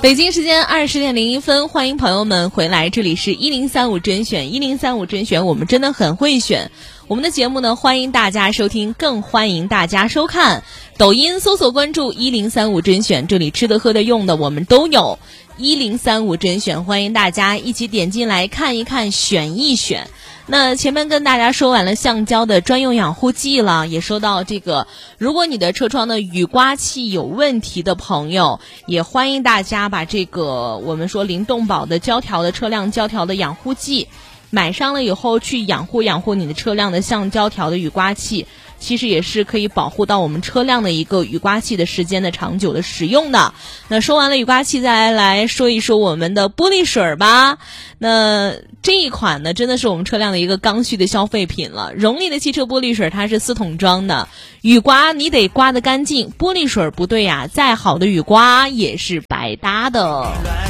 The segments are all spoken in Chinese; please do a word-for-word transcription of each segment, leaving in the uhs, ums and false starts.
北京时间二十点零一分，欢迎朋友们回来，这里是一零三五甄选，一零三五甄选，我们真的很会选。我们的节目呢，欢迎大家收听，更欢迎大家收看。抖音搜索关注一零三五甄选，这里吃的喝的用的我们都有。一零三五甄选，欢迎大家一起点进来看一看，选一选。那前面跟大家说完了橡胶的专用养护剂了，也说到这个，如果你的车窗的雨刮器有问题的朋友，也欢迎大家把这个我们说灵动宝的胶条的车辆胶条的养护剂买上了以后，去养护养护你的车辆的橡胶条的雨刮器，其实也是可以保护到我们车辆的一个雨刮器的时间的长久的使用的。那说完了雨刮器，再来来说一说我们的玻璃水吧。那这一款呢，真的是我们车辆的一个刚需的消费品了。荣利的汽车玻璃水它是四桶装的，雨刮你得刮得干净，玻璃水不对呀，再好的雨刮也是白搭的。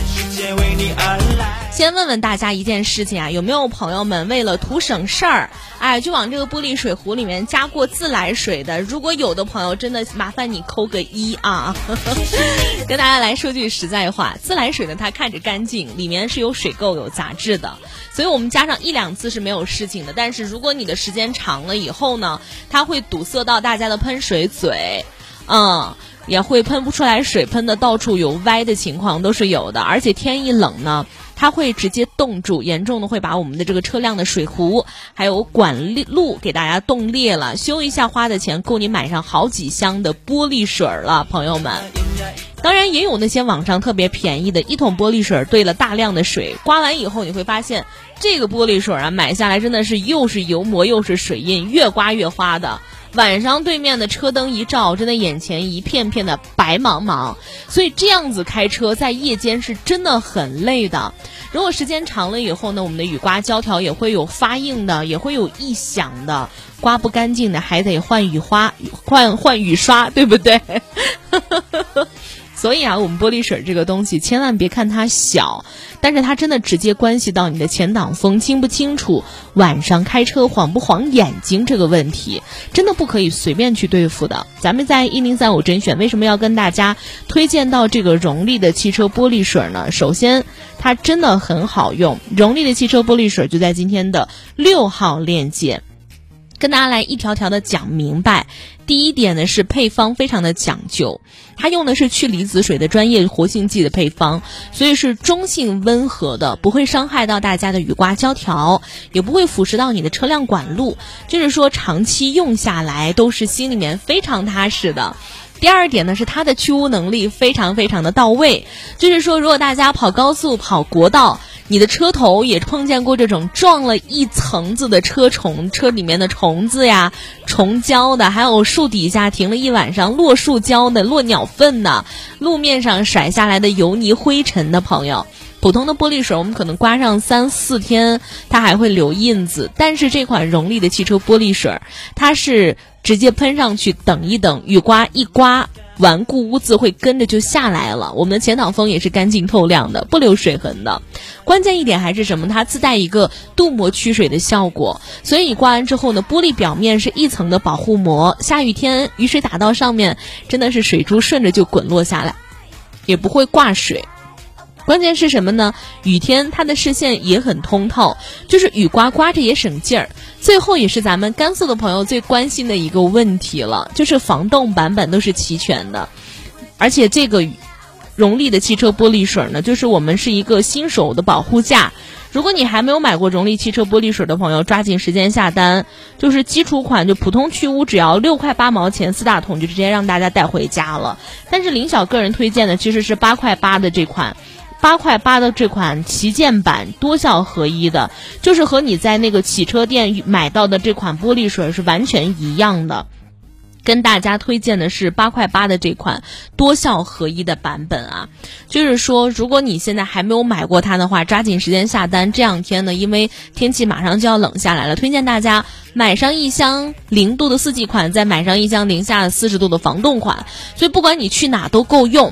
先问问大家一件事情啊，有没有朋友们为了图省事儿，哎，就往这个玻璃水壶里面加过自来水的？如果有的朋友，真的麻烦你扣个一啊！跟大家来说句实在话，自来水呢，它看着干净，里面是有水垢、有杂质的，所以我们加上一两次是没有事情的。但是如果你的时间长了以后呢，它会堵塞到大家的喷水嘴，嗯。也会喷不出来水，喷的到处有歪的情况都是有的。而且天一冷呢，它会直接冻住，严重的会把我们的这个车辆的水壶还有管路给大家冻裂了，修一下花的钱够你买上好几箱的玻璃水了，朋友们。当然也有那些网上特别便宜的，一桶玻璃水兑了大量的水，刮完以后你会发现这个玻璃水啊，买下来真的是又是油膜又是水印，越刮越花的。晚上对面的车灯一照，真的眼前一片片的白茫茫，所以这样子开车在夜间是真的很累的。如果时间长了以后呢，我们的雨刮胶条也会有发硬的，也会有异响的，刮不干净的还得换雨花换换雨刷，对不对？所以啊，我们玻璃水这个东西千万别看它小，但是它真的直接关系到你的前挡风清不清楚，晚上开车晃不晃眼睛这个问题，真的不可以随便去对付的。咱们在一零三五甄选为什么要跟大家推荐到这个荣利的汽车玻璃水呢？首先它真的很好用，荣利的汽车玻璃水就在今天的六号链接跟大家来一条条的讲明白。第一点呢是配方非常的讲究，它用的是去离子水的专业活性剂的配方，所以是中性温和的，不会伤害到大家的雨刮胶条，也不会腐蚀到你的车辆管路，就是说长期用下来都是心里面非常踏实的。第二点呢是它的去污能力非常非常的到位，就是说如果大家跑高速跑国道，你的车头也碰见过这种撞了一层子的车虫，车里面的虫子呀、虫胶的，还有树底下停了一晚上落树胶的、落鸟粪的，路面上甩下来的油泥灰尘的朋友，普通的玻璃水我们可能刮上三四天它还会留印子，但是这款荣利的汽车玻璃水它是直接喷上去，等一等，雨刮一刮，顽固污渍会跟着就下来了。我们的前挡风也是干净透亮的，不留水痕的。关键一点还是什么？它自带一个镀膜驱水的效果，所以你刮完之后呢，玻璃表面是一层的保护膜，下雨天雨水打到上面，真的是水珠顺着就滚落下来，也不会挂水。关键是什么呢？雨天它的视线也很通透，就是雨刮刮着也省劲儿。最后也是咱们甘肃的朋友最关心的一个问题了，就是防冻版本都是齐全的，而且这个荣利的汽车玻璃水呢，就是我们是一个新手的保护价。如果你还没有买过荣利汽车玻璃水的朋友，抓紧时间下单，就是基础款就普通去污只要六块八毛钱，四大桶就直接让大家带回家了。但是林晓个人推荐的其实是八块八的这款。八块八的这款旗舰版多效合一的，就是和你在那个洗车店买到的这款玻璃水是完全一样的。跟大家推荐的是八块八的这款多效合一的版本啊，就是说如果你现在还没有买过它的话，抓紧时间下单。这两天呢，因为天气马上就要冷下来了，推荐大家买上一箱零度的四季款，再买上一箱零下四十度的防冻款，所以不管你去哪都够用。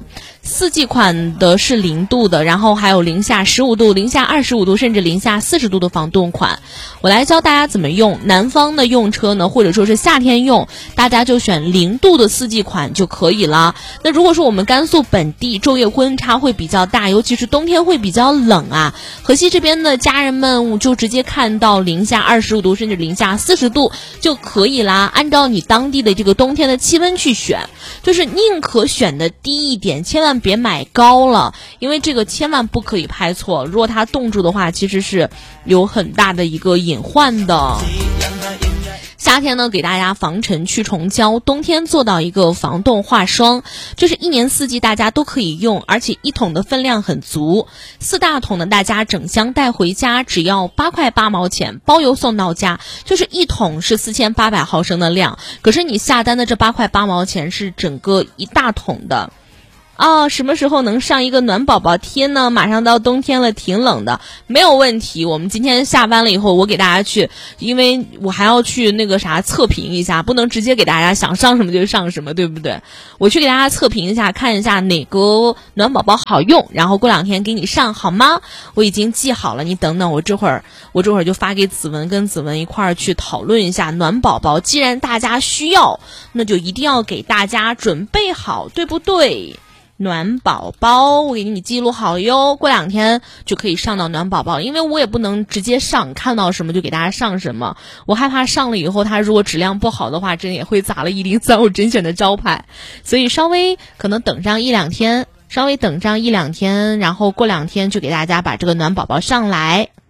四季款的是零度的，然后还有零下十五度、零下二十五度，甚至零下四十度的防冻款。我来教大家怎么用。南方的用车呢，或者说是夏天用，大家就选零度的四季款就可以了。那如果说我们甘肃本地昼夜温差会比较大，尤其是冬天会比较冷啊，河西这边的家人们就直接看到零下二十五度甚至零下四十度就可以啦。按照你当地的这个冬天的气温去选，就是宁可选的低一点，千万别买高了，因为这个千万不可以拍错，如果它冻住的话，其实是有很大的一个隐患的。夏天呢，给大家防尘驱虫胶，冬天做到一个防冻化霜，这是一年四季大家都可以用，而且一桶的分量很足，四大桶的大家整箱带回家，只要八块八毛钱，包邮送到家，就是一桶是四千八百毫升的量，可是你下单的这八块八毛钱是整个一大桶的。哦，什么时候能上一个暖宝宝贴呢？马上到冬天了，挺冷的，没有问题。我们今天下班了以后，我给大家去，因为我还要去那个啥测评一下，不能直接给大家想上什么就上什么，对不对？我去给大家测评一下，看一下哪个暖宝宝好用，然后过两天给你上好吗？我已经记好了，你等等，我这会儿我这会儿就发给子文，跟子文一块儿去讨论一下暖宝宝。既然大家需要，那就一定要给大家准备好，对不对？暖宝宝我给你记录好哟，过两天就可以上到暖宝宝，因为我也不能直接上，看到什么就给大家上什么，我害怕上了以后它如果质量不好的话，真也会砸了一零三五甄选的招牌，所以稍微可能等上一两天稍微等上一两天然后过两天就给大家把这个暖宝宝上来。